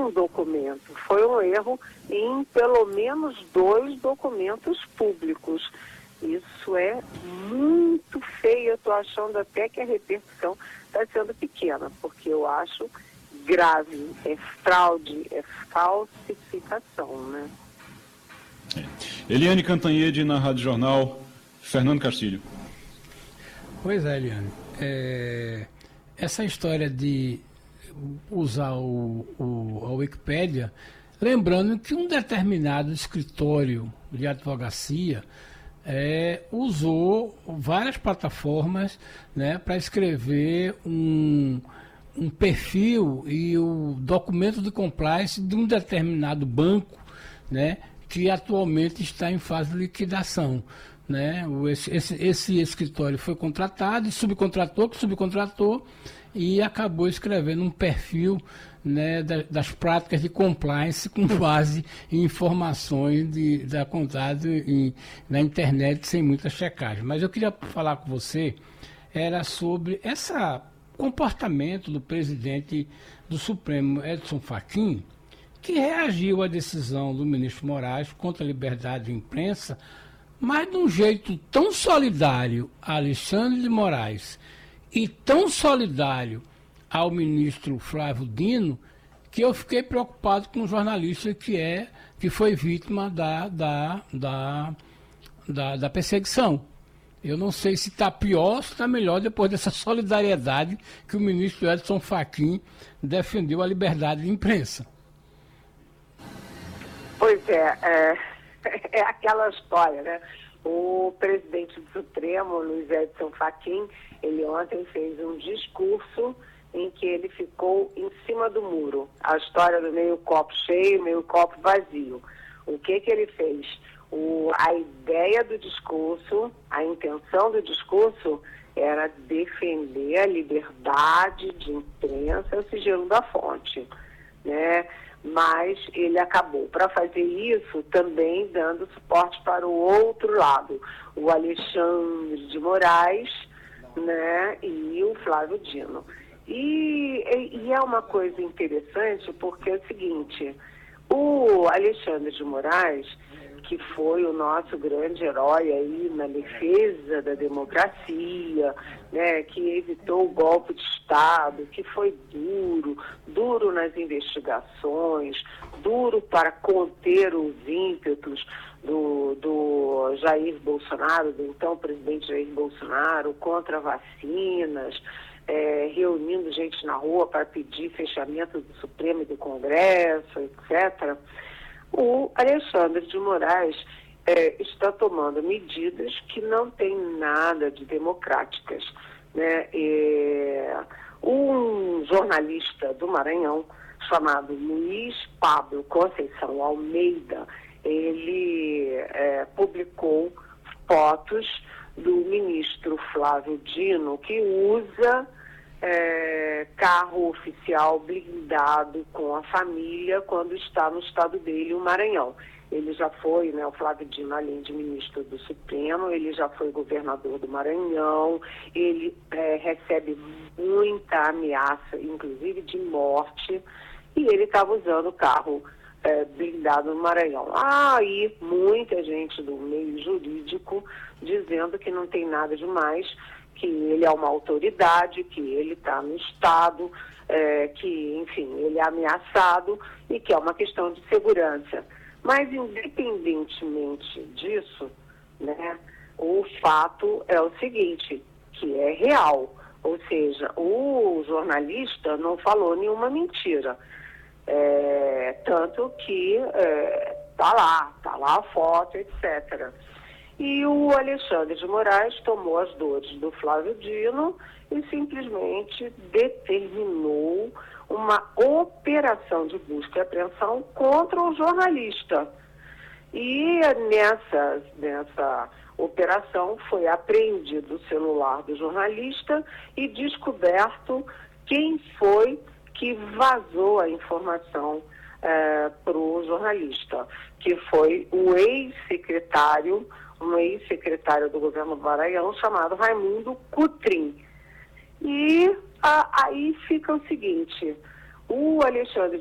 um documento, foi um erro em pelo menos 2 documentos públicos. Isso é muito feio, eu estou achando até que a repercussão está sendo pequena, porque eu acho grave, é fraude, é falsificação, né? Eliane Cantanhede, na Rádio Jornal, Fernando Castilho. Pois é, Eliane. Essa história de usar a Wikipédia, lembrando que um determinado escritório de advocacia usou várias plataformas, né, para escrever um perfil e o documento de compliance de um determinado banco, né, que atualmente está em fase de liquidação. Né? Esse escritório foi contratado e subcontratou e acabou escrevendo um perfil, né, das práticas de compliance com base em informações da contada na internet sem muita checagem. Mas eu queria falar com você era sobre esse comportamento do presidente do Supremo, Edson Fachin, que reagiu à decisão do ministro Moraes contra a liberdade de imprensa, mas de um jeito tão solidário a Alexandre de Moraes e tão solidário ao ministro Flávio Dino, que eu fiquei preocupado com um jornalista que foi vítima da perseguição. Eu não sei se está pior ou se está melhor depois dessa solidariedade que o ministro Edson Fachin defendeu a liberdade de imprensa. Pois é aquela história, né? O presidente do Supremo, Luiz Edson Fachin, ele ontem fez um discurso em que ele ficou em cima do muro. A história do meio copo cheio, meio copo vazio. O que ele fez? A ideia do discurso, a intenção do discurso era defender a liberdade de imprensa e o sigilo da fonte, né? Mas ele acabou, para fazer isso, também dando suporte para o outro lado, o Alexandre de Moraes, né, e o Flávio Dino. E é uma coisa interessante porque é o seguinte, o Alexandre de Moraes, que foi o nosso grande herói aí na defesa da democracia, né, que evitou o golpe de Estado, que foi duro nas investigações, duro para conter os ímpetos do Jair Bolsonaro, do então presidente Jair Bolsonaro, contra vacinas, reunindo gente na rua para pedir fechamento do Supremo e do Congresso, etc., o Alexandre de Moraes está tomando medidas que não têm nada de democráticas, né? Um jornalista do Maranhão, chamado Luiz Pablo Conceição Almeida, ele publicou fotos do ministro Flávio Dino, que usa carro oficial blindado com a família quando está no estado dele, o Maranhão. Ele já foi, né, o Flávio Dino, além de ministro do Supremo, ele já foi governador do Maranhão, ele recebe muita ameaça, inclusive de morte, e ele estava usando o carro blindado no Maranhão. Aí muita gente do meio jurídico dizendo que não tem nada demais, que ele é uma autoridade, que ele está no Estado, que, enfim, ele é ameaçado e que é uma questão de segurança. Mas, independentemente disso, né, o fato é o seguinte, que é real. Ou seja, o jornalista não falou nenhuma mentira. Tanto que tá lá a foto, etc. E o Alexandre de Moraes tomou as dores do Flávio Dino e simplesmente determinou uma operação de busca e apreensão contra o jornalista. E nessa operação foi apreendido o celular do jornalista e descoberto quem foi que vazou a informação para o jornalista, que foi um ex-secretário do governo do Maranhão chamado Raimundo Cutrim. E aí fica o seguinte, o Alexandre